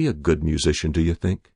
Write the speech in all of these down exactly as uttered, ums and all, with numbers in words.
Be a good musician, do you think?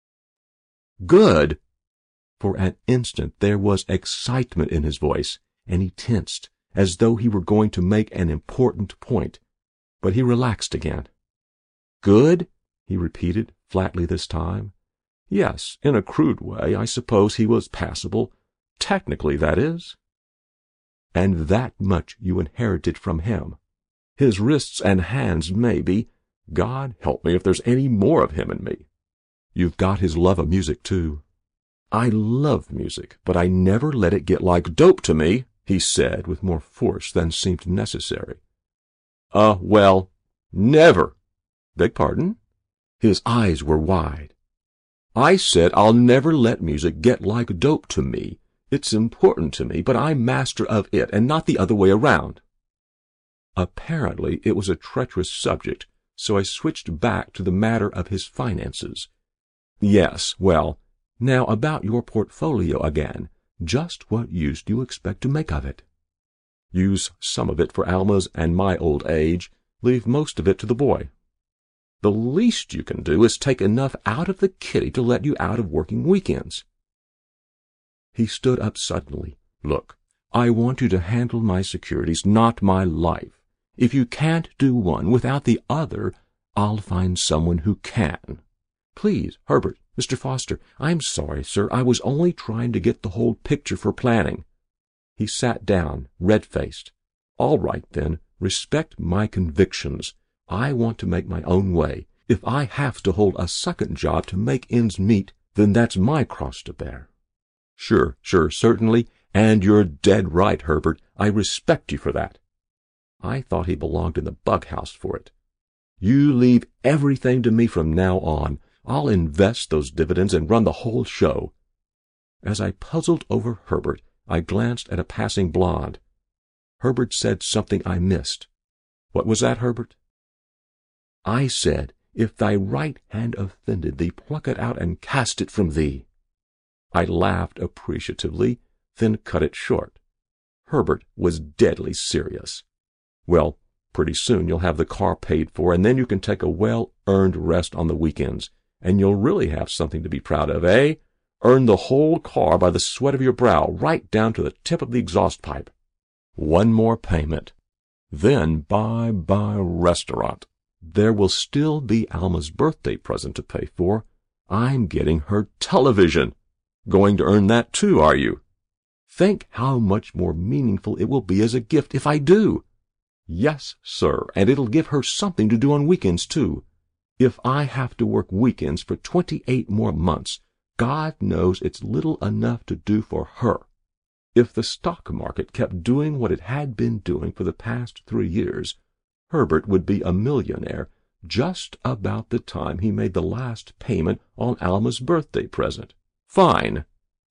Good? For an instant there was excitement in his voice, and he tensed, as though he were going to make an important point. But he relaxed again. Good? He repeated, flatly this time. Yes, in a crude way, I suppose he was passable. Technically, that is. And that much you inherited from him. His wrists and hands, maybe. God help me if there's any more of him in me. You've got his love of music, too. I love music, but I never let it get like dope to me, he said with more force than seemed necessary. Uh, well, never. Beg pardon? His eyes were wide. I said I'll never let music get like dope to me. It's important to me, but I'm master of it and not the other way around. Apparently it was a treacherous subject, so I switched back to the matter of his finances. Yes, well, now about your portfolio again. Just what use do you expect to make of it? Use some of it for Alma's and my old age. Leave most of it to the boy. The least you can do is take enough out of the kitty to let you out of working weekends. He stood up suddenly. Look, I want you to handle my securities, not my life. If you can't do one without the other, I'll find someone who can. Please, Herbert, Mister Foster, I'm sorry, sir. I was only trying to get the whole picture for planning. He sat down, red-faced. All right, then. Respect my convictions. I want to make my own way. If I have to hold a second job to make ends meet, then that's my cross to bear. Sure, sure, certainly. And you're dead right, Herbert. I respect you for that. I thought he belonged in the bug-house for it. You leave everything to me from now on. I'll invest those dividends and run the whole show. As I puzzled over Herbert, I glanced at a passing blonde. Herbert said something I missed. What was that, Herbert? I said, if thy right hand offended thee, pluck it out and cast it from thee. I laughed appreciatively, then cut it short. Herbert was deadly serious. Well, pretty soon you'll have the car paid for, and then you can take a well-earned rest on the weekends, and you'll really have something to be proud of, eh? Earn the whole car by the sweat of your brow, right down to the tip of the exhaust pipe. One more payment. Then bye-bye restaurant. There will still be Alma's birthday present to pay for. I'm getting her television. Going to earn that too, are you? Think how much more meaningful it will be as a gift if I do. Yes, sir, and it'll give her something to do on weekends, too. If I have to work weekends for twenty-eight more months, God knows it's little enough to do for her. If the stock market kept doing what it had been doing for the past three years, Herbert would be a millionaire just about the time he made the last payment on Alma's birthday present. Fine.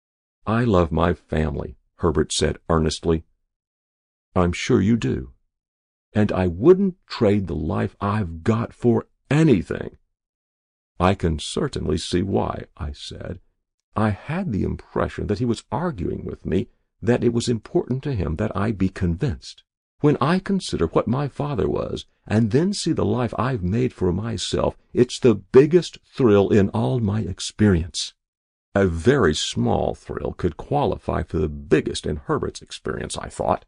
I love my family, Herbert said earnestly. I'm sure you do. And I wouldn't trade the life I've got for anything. I can certainly see why, I said. I had the impression that he was arguing with me, that it was important to him that I be convinced. When I consider what my father was, and then see the life I've made for myself, it's the biggest thrill in all my experience. A very small thrill could qualify for the biggest in Herbert's experience, I thought.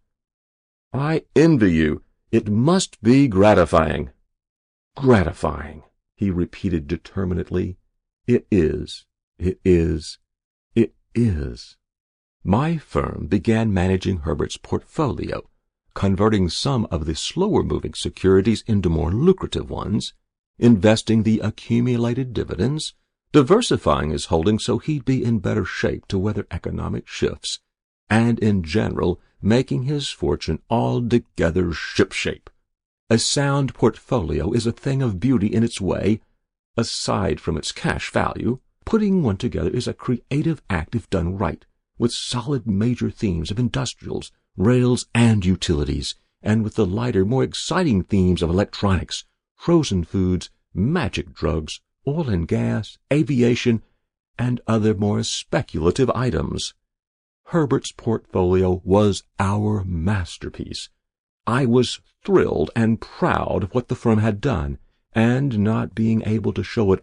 I envy you. It must be gratifying. Gratifying, he repeated determinedly. It is, it is, it is. My firm began managing Herbert's portfolio, converting some of the slower-moving securities into more lucrative ones, investing the accumulated dividends, diversifying his holdings so he'd be in better shape to weather economic shifts, and in general making his fortune altogether shipshape. A sound portfolio is a thing of beauty in its way. Aside from its cash value, putting one together is a creative act if done right, with solid major themes of industrials, rails, and utilities, and with the lighter, more exciting themes of electronics, frozen foods, magic drugs, oil and gas, aviation, and other more speculative items. Herbert's portfolio was our masterpiece. I was thrilled and proud of what the firm had done, and not being able to show it